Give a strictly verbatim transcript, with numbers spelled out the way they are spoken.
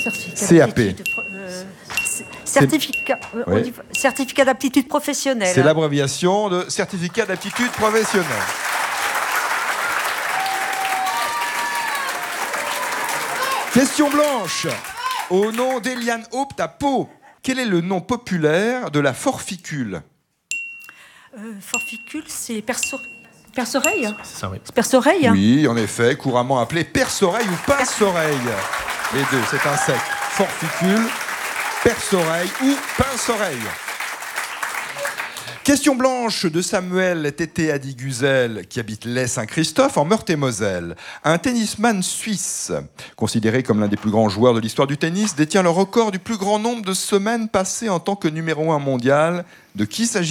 C A P. Euh, certificat, euh, Oui. dit, certificat d'aptitude professionnelle. C'est l'abréviation de certificat d'aptitude professionnelle. Question blanche. Au nom d'Eliane Haupt à Pau, quel est le nom populaire de la forficule? euh, Forficule, c'est perso... perce-oreille. C'est ça, oui. C'est perce-oreille. Oui, en effet, couramment appelé perce-oreille ou pince-oreille. Les deux, c'est un sec. Forficule, perce-oreille ou pince-oreille. Question blanche de Samuel Tété Adiguzel, qui habite Lay-Saint-Christophe, en Meurthe-et-Moselle. Un tennisman suisse, considéré comme l'un des plus grands joueurs de l'histoire du tennis, détient le record du plus grand nombre de semaines passées en tant que numéro un mondial. De qui s'agit-il ?